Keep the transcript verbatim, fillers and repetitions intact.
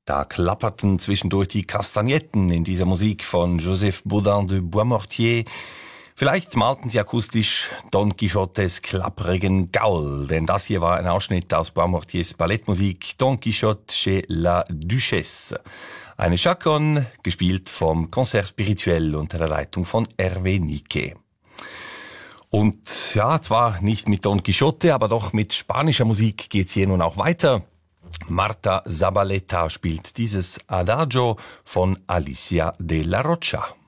Da klapperten zwischendurch die Kastagnetten in dieser Musik von Joseph Bodin de Boismortier. Vielleicht malten sie akustisch Don Quixotes klapprigen Gaul, denn das hier war ein Ausschnitt aus Boismortiers Ballettmusik Don Quixote chez la Duchesse. Eine Chaconne, gespielt vom Concert Spirituel unter der Leitung von Hervé Niquet. Und ja, zwar nicht mit Don Quixote, aber doch mit spanischer Musik geht's hier nun auch weiter. Marta Zabaleta spielt dieses Adagio von Alicia de la Rocha.